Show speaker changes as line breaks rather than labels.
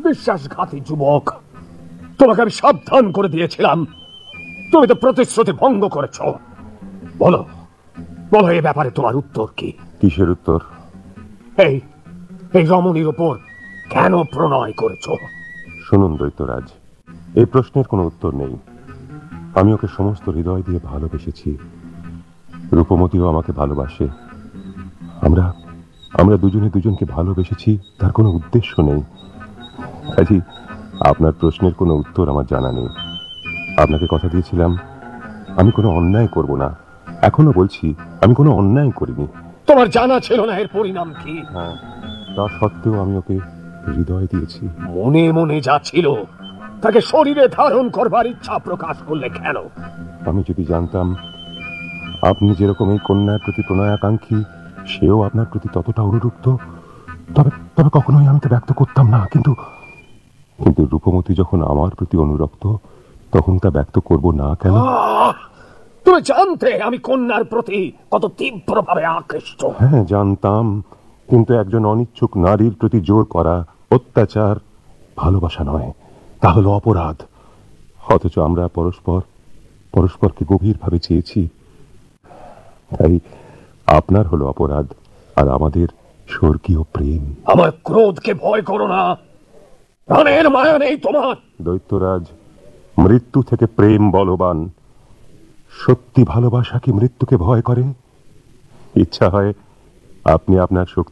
বিশ্বাসঘাতী যুবক, তোমাকে আমি সাবধান করে দিয়েছিলাম, তুমি তো প্রতিশ্রুতি ভঙ্গ করেছ। বলো বলো, এই ব্যাপারে তোমার উত্তর কি?
কিসের উত্তর?
এই এই রমণীর উপর কেন প্রণয় করেছ?
শুনুন দৈত্যরাজ, এই প্রশ্নের কোনো উত্তর নেই। আমি ওকে সমস্ত হৃদয় দিয়ে ভালোবেসেছি, রূপমতিও আমাকে ভালোবাসে। আমরা আমরা দুজনে দুজনকে ভালোবেসেছি, তার কোনো উদ্দেশ্য নেই। কাজী আপনার প্রশ্নের কোনো উত্তর আমার জানা নেই। আপনাকে কথা দিয়েছিলাম আমি কোনো অন্যায় করব না, এখনো বলছি আমি কোনো অন্যায় করিনি।
তোমার জানা ছিল না এর পরিণাম কি?
হ্যাঁ, তা সত্ত্বেও আমি ওকে হৃদয় দিয়েছি।
মনে মনে যা ছিল তাকে শরীরে ধারণ করবার ইচ্ছা প্রকাশ করলে কেন?
আমি যদি জানতাম আপনি যেরকম এই কন্যার প্রতি প্রণয়াকাঙ্ক্ষী, সেও আপনার প্রতি ততটা অনুরুপ্ত, তবে তবে কখনোই আমি তা ব্যক্ত করতাম না। কিন্তু কিন্তু রূপমতি যখন আমার প্রতি অনুরক্ত, তখন তা ব্যক্ত করব না কেন?
তুমি জানতে আমি কন্যার প্রতি কত তীব্রভাবে আকৃষ্ট।
হ্যাঁ জানতাম, কিন্তু একজন অনিচ্ছুক নারীর প্রতি জোর করা অত্যাচার ভালোবাসা নয়, তা হলো অপরাধ। অথচ আমরা পরস্পরকে গভীরভাবে চেয়েছি। তাই আপনার হলো অপরাধ, আর আমাদের স্বর্গীয় প্রেম।
আমার ক্রোধকে ভয় করো না, প্রাণের মায়া নেই তোমার।
দৈত্যরাজ, মৃত্যু থেকে প্রেম বলবান। সত্যি ভালোবাসা কি মৃত্যুকে ভয় করে? ইচ্ছা হয় আপনি আপনার শক্তি